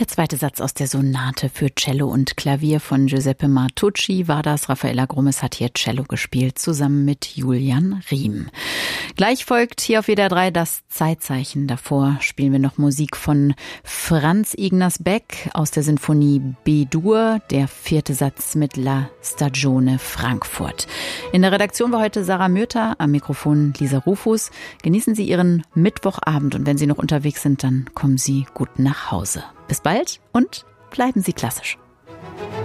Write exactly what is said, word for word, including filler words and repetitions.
Der zweite Satz aus der Sonate für Cello und Klavier von Giuseppe Martucci war das. Raffaella Grummes hat hier Cello gespielt, zusammen mit Julian Riem. Gleich folgt hier auf W D R drei das Zeitzeichen. Davor spielen wir noch Musik von Franz Ignaz Beck aus der Sinfonie B-Dur, der vierte Satz mit La Stagione Frankfurt. In der Redaktion war heute Sarah Mürter, am Mikrofon Lisa Rufus. Genießen Sie Ihren Mittwochabend und wenn Sie noch unterwegs sind, dann kommen Sie gut nach Hause. Bis bald und bleiben Sie klassisch.